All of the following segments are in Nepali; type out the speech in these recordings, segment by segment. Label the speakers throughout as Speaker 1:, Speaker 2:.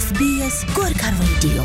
Speaker 1: बीएफबीएस गोर्खा रेडियो।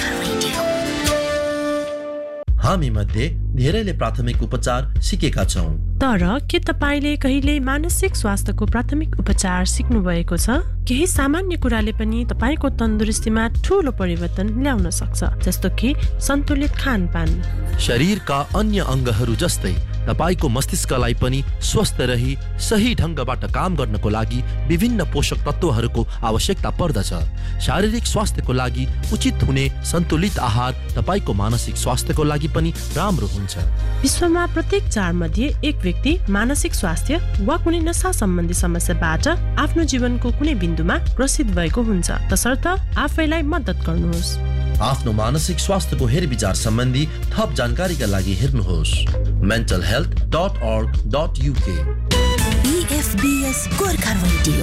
Speaker 2: हामी मध्ये धेरैले प्राथमिक उपचार सिकेका छौं,
Speaker 3: तर के तपाईले कहिले मानसिक स्वास्थ्यको प्राथमिक उपचार सिक्नु भएको छ? केही सामान्य कुराले पनि तपाईको तन्दुरुस्तीमा ठूलो परिवर्तन ल्याउन सक्छ, जस्तो कि सन्तुलित खानपान।
Speaker 2: शरीरका अन्य अंगहरू जस्तै तपाईको मस्तिष्कलाई पनि स्वस्थ रही सही ढंगबाट काम गर्नको लागि विभिन्न पोषक तत्वहरूको आवश्यकता पर्दछ। शारीरिक स्वास्थ्यको लागि उचित हुने सन्तुलित आहार तपाईको मानसिक स्वास्थ्यको लागि पनि राम्रो हुन्छ।
Speaker 3: विश्वमा प्रत्येक 4 मध्ये एक व्यक्ति मानसिक स्वास्थ्य वा कुनै नशा सम्बन्धी समस्याबाट आफ्नो जीवनको कुनै बिन्दुमा ग्रसित भएको हुन्छ। तसर्थ आफैलाई मद्दत गर्नुहोस्।
Speaker 2: आफ्नो मानसिक स्वास्थ्यको हेरविचार सम्बन्धी थप जानकारीका लागि हेर्नुहोस् mentalhealth.org.uk।
Speaker 1: बीएफबीएस Gorkha radio.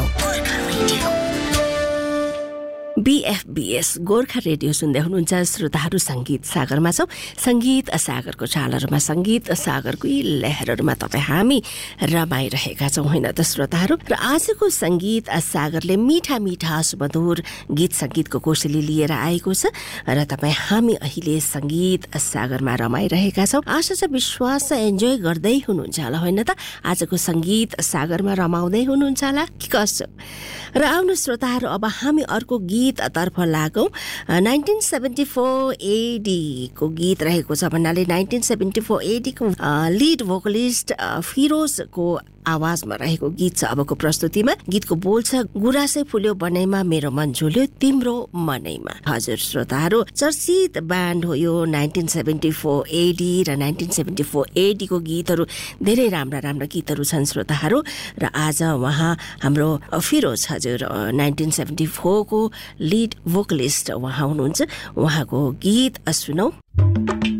Speaker 4: बीएफबीएस Gorkha radio सुन्दै हुनुहुन्छ श्रोताहरू। संगीत सागरमा छौं। संगीत सागरको चालहरूमा, संगीत सागरको यी लहरहरूमा तपाईँ हामी रमाइरहेका छौं, होइन त श्रोताहरू? र आजको संगीत सागरले मीठा मीठा सुमधुर गीत संगीतको कोसेली लिएर आएको छ र तपाईँ हामी अहिले संगीत सागरमा रमाइरहेका छौं। आशा छ विश्वास एन्जोय गर्दै हुनुहुन्छ होला, होइन त? आजको संगीत सागरमा रमाउँदै हुनुहुन्छ होला कि कसो? र आउनु श्रोताहरू, अब हामी अर्को गीत तर्फ लागौं। 1974 AD को गीत रहेको छ भन्नाले 1974 AD को लिड भोकलिस्ट फिरोजको आवाजमा रहेको गीत छ अबको प्रस्तुतिमा। गीतको बोल छ, गुराँसै फुल्यो बनैमा मेरो मन झुल्यो तिम्रो मनैमा। हजुर श्रोताहरू, चर्चित ब्यान्ड हो यो 1974 AD र 1974 AD को गीतहरू धेरै राम्रा राम्रा गीतहरू छन् श्रोताहरू। र आज उहाँ हाम्रो फिरोज हजुर 1974 को लिड भोकलिस्ट उहाँ हुनुहुन्छ। उहाँको गीत सुनौ।